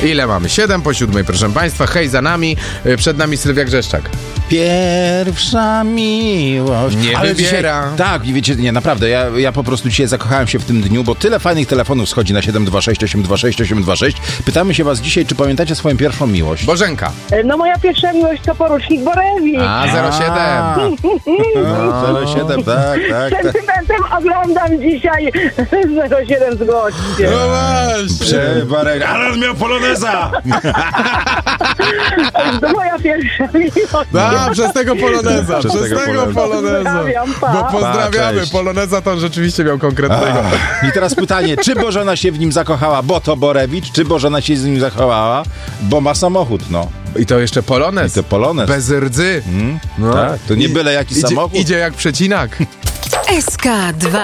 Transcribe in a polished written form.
Ile mamy? 7 po 7, proszę państwa. Hej, za nami. Przed nami Sylwia Grzeszczak. Pierwsza miłość. Nie Ale wybiera. Dzisiaj, tak, i wiecie, nie, naprawdę, ja po prostu dzisiaj zakochałem się w tym dniu, bo tyle fajnych telefonów schodzi na 726 826 826. Pytamy się was dzisiaj, czy pamiętacie swoją pierwszą miłość? Bożenka. No moja pierwsza miłość to porucznik Borewicz. 07. No, 07, tak. Sentymentem oglądam dzisiaj 07 z gościem. No właśnie. Ale on miał poloneza! To moja pierwsza miłość. Przez tego poloneza. Przez tego poloneza. Pozdrawiam, pa. Bo pozdrawiamy. Cześć. Poloneza to on rzeczywiście miał konkretnego. I teraz pytanie, czy Bożena się w nim zakochała, bo to Borewicz, czy Bożena się z nim zakochała, bo ma samochód, no. I to jeszcze polonez. I to polonez. Bez rdzy. No. Tak, to nie byle jaki samochód. Idzie jak przecinak. SK2